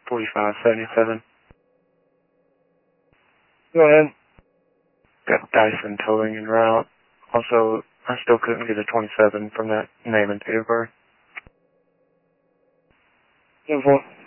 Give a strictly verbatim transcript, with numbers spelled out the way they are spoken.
forty-five seventy-seven. Go ahead. Got Dyson towing en route. Also, I still couldn't get a twenty-seven from that name and date of birth. ten four.